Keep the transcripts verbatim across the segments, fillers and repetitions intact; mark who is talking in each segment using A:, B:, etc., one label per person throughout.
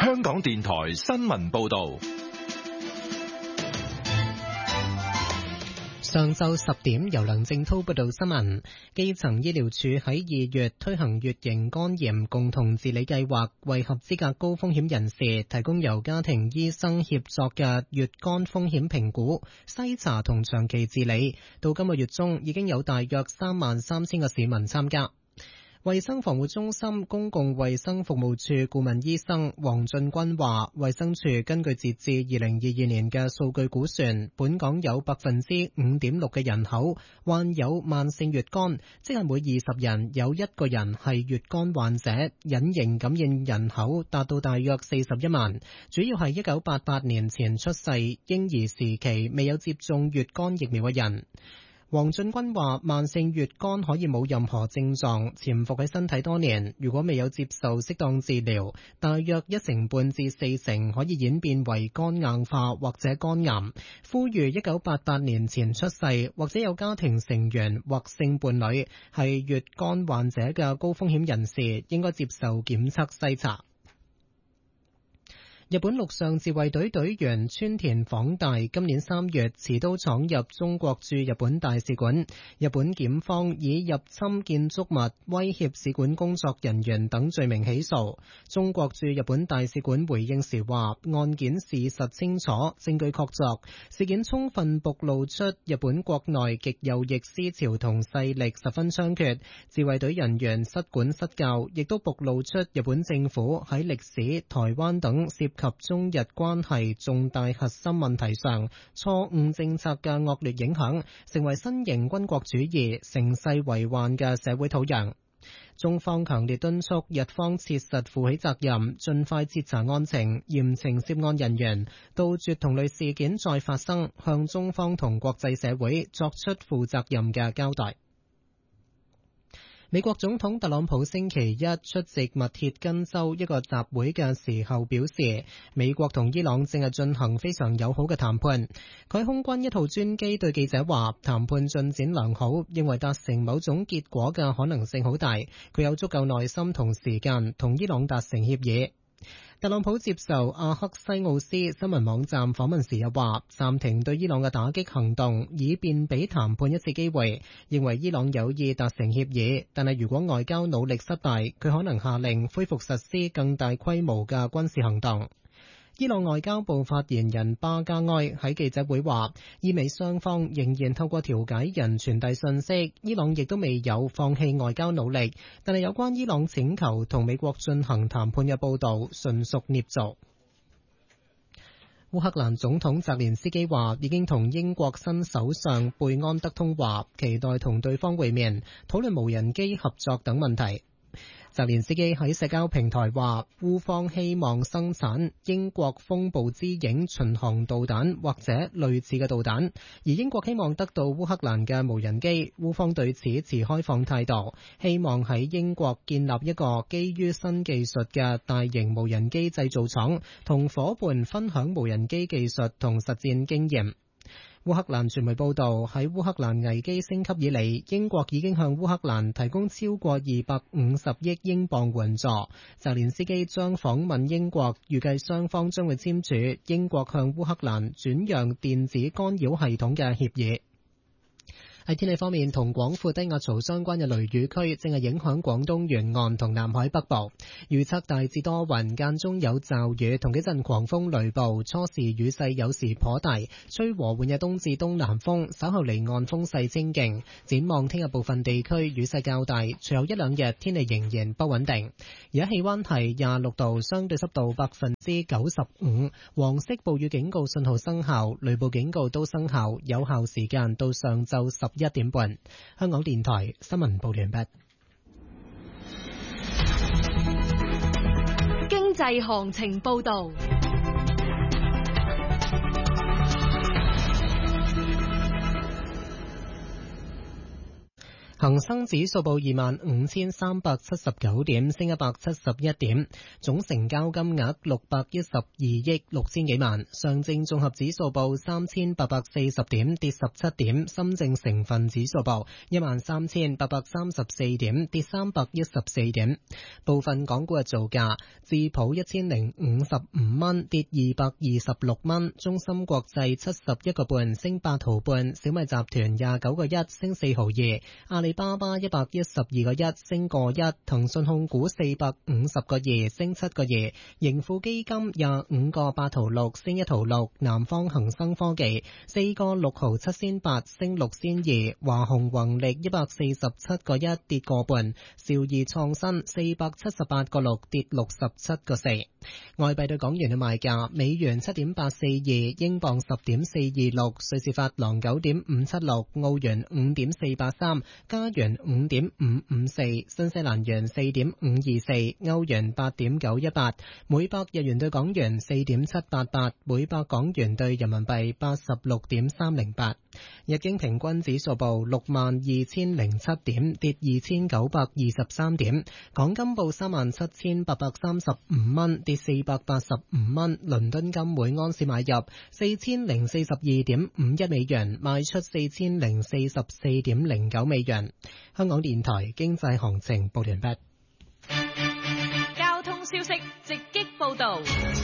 A: 香港電台新聞報道。
B: 上晝十點，由梁正滔報道新聞。基層醫療署喺二月推行乙型肝炎共同治理計劃，為合資格高風險人士提供由家庭醫生協作嘅乙肝風險評估、篩查同長期治理。到今個月中，已經有大約三萬三千個市民參加。衛生防護中心公共衛生服務處顧問醫生黃俊君話，衛生署根據截至二零二二年嘅數據估算，本港有百分之五點六嘅人口患有慢性乙肝，即係每二十人有一個人係乙肝患者，隱形感染人口達到大約四十一萬，主要係一九八八年前出世、嬰兒時期未有接種乙肝疫苗嘅人。黃俊君話，慢性乙肝可以冇任何症狀，潛伏喺身體多年，如果未有接受適當治療，大約一成半至四成可以演變為肝硬化或者肝癌。呼籲一九八八年前出世或者有家庭成員或性伴侶係乙肝患者嘅高風險人士，應該接受檢測篩查。日本陸上自衛隊隊員川田晃大今年三月持刀闖入中國駐日本大使館，日本檢方以入侵建築物、威脅使館工作人員等罪名起訴。中國駐日本大使館回應時話，案件事實清楚，證據確鑿，事件充分暴露出日本國內極右翼思潮同勢力十分猖獗，自衛隊人員失管失教，亦都暴露出日本政府喺歷史、台灣等涉及中日關係重大核心問題上錯誤政策嘅惡劣影響，成為新型軍國主義乘勢為患嘅社會土壤。中方強烈敦促日方切實負起責任，盡快徹查案情，嚴懲涉案人員，杜絕同類事件再發生，向中方同國際社會作出負責任嘅交代。美國總統特朗普星期一出席密歇根州一個集會嘅時候表示，美國同伊朗正係進行非常友好嘅談判。佢空軍一號專機對記者話，談判進展良好，認為達成某種結果嘅可能性好大。佢有足夠耐心同時間同伊朗達成協議。特朗普接受阿克西奧斯新聞網站訪問時又話，暫停對伊朗嘅打擊行動，以便俾談判一次機會，認為伊朗有意達成協議，但係如果外交努力失敗，佢可能下令恢復實施更大規模嘅軍事行動。伊朗外交部發言人巴加埃喺記者會話，伊美雙方仍然透過調解人傳遞信息，伊朗亦都未有放棄外交努力，但係有關伊朗請求同美國進行談判嘅報導純屬捏造。烏克蘭總統澤連斯基話，已經同英國新首相貝安德通話，期待同對方會面，討論無人機合作等問題。澤連斯基喺社交平台話，烏方希望生產英國風暴之影巡航導彈或者類似嘅導彈，而英國希望得到烏克蘭嘅無人機。烏方對此持開放態度，希望喺英國建立一個基於新技術嘅大型無人機製造廠，同夥伴分享無人機技術同實戰經驗。烏克蘭傳媒報道，喺烏克蘭危機升級以嚟，英國已經向烏克蘭提供超過二百五十億英鎊援助。澤連斯基將訪問英國，預計雙方將會簽署英國向烏克蘭轉讓電子干擾系統嘅協議。喺天氣方面，同廣闊低壓槽相關嘅雷雨區正係影響廣東沿岸同南海北部。預測大致多雲，間中有驟雨同幾陣狂風雷暴，初時雨勢有時頗大，吹和緩嘅東至東南風，稍後離岸風勢清勁。展望聽日部分地區雨勢較大，隨後一兩日天氣仍然不穩定。而家氣溫係廿六度，相對濕度百分之九十五，黃色暴雨警告信號生效，雷暴警告都生效，有效時間到上晝十一點半。香港電台新聞報完畢。
C: 經濟行情報道。
B: 恒生指數報二萬五千三百七十九點，升一百七十一點，總成交金額六百一十二億六千幾萬。上證綜合指數報三千八百四十點，跌十七點。深證成分指數報一萬三千八百三十四點，跌三百一十四點。部分港股嘅造價：智普一千零五十五蚊，跌二百二十六蚊；中芯國際七十一個半，升八毫半；小米集團廿九個一，升四毫二；阿里巴巴一百一十二個一，升個一；騰訊控股四百五十個二，升七個二；盈富基金廿五個八毫六，升一毫六；南方恒生科技四個六毫七仙八，升六仙二；華虹宏力一百四十七個一，跌個半；兆易創新四百七十八個六，跌六十七個四。外幣對港元嘅賣價：美元七點八四二，英鎊十點四二六，瑞士法郎九點五七六，澳元五點四八三，加元五點五五四，新西蘭元四點五二四，歐元八點九一八，每百日元對港元四點七八八，每百港元對人民幣八十六點三零八。日經平均指數報六萬二千零七點，跌二千九百二十三點。港金報三萬七千八百三十五蚊，跌四百八十五蚊。倫敦金每安士買入四千零四十二點五一美元，賣出四千零四十四點零九美元。香港電台經濟行情報完畢。
C: 交通消息直擊報道。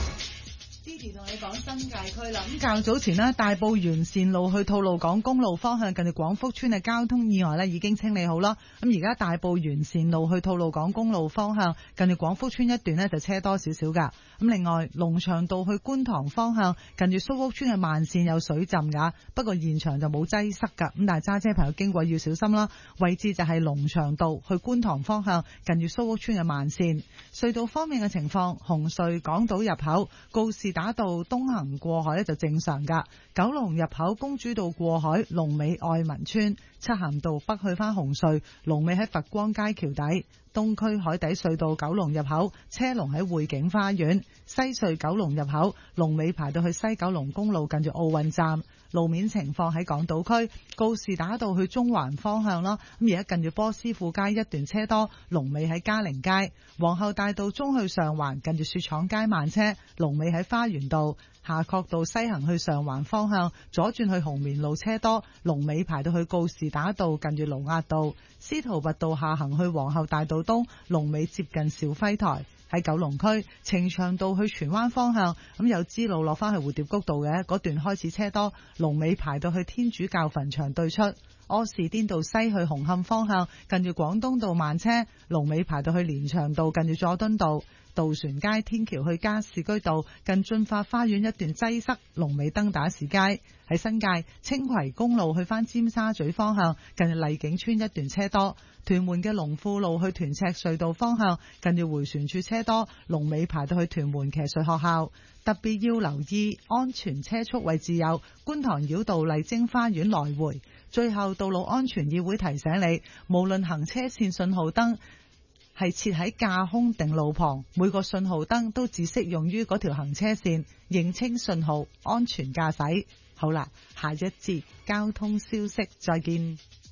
D: Didi 同你講新界區啦，咁較早前呢，大埔完善路去吐露港公路方向近住廣福村嘅交通意外呢已經清理好啦。咁而家大埔完善路去吐露港公路方向近住廣福村一段呢就車多少少噶。咁另外龍翔道去觀塘方向近住蘇屋村嘅慢線有水浸噶，不過現場就冇擠塞噶。咁但係揸車朋友經過要小心啦。位置就係龍翔道去觀塘方向近住蘇屋村嘅慢線。隧道方面嘅情況，紅隧港島入口告士打道東行過海咧就正常噶，九龍入口公主道過海龍尾愛民村，漆咸道北去返紅隧龍尾喺佛光街橋底，東區海底隧道九龍入口車龍喺匯景花園，西隧九龍入口龍尾排到去西九龍公路近住奧運站。路面情況喺港島區告士打道去中環方向啦，咁而家近住波斯富街一段車多，龍尾喺嘉寧街。皇后大道中去上環近住雪廠街慢車，龍尾喺花園道。夏慤道西行去上環方向左轉去紅棉路車多，龍尾排到去告士打道近住盧押道。司徒拔道下行去皇后大道東，龍尾接近肇輝台。喺九龍區呈祥道去荃灣方向，咁有支路落翻去蝴蝶谷道嘅嗰段開始車多，龍尾排到去天主教墳場對出。柯士甸道西去紅磡方向近住廣東道慢車，龍尾排到去連翔道近住佐敦道。渡船街天橋去加士居道近駿發花園一段擠塞，龍尾登打士街。喺新界青葵公路去返尖沙咀方向近住麗景村一段車多，屯門嘅龍富路去屯赤隧道方向近住迴旋處車多，龍尾排到去屯門騎術學校。特別要留意安全車速位置有觀塘繞道麗晶花園來回。最後道路安全議會提醒你，無論行車線信號燈係設喺架空定路旁，每個信號燈都只適用於嗰條行車線，認清信號，安全駕駛。好啦，下一節交通消息再見。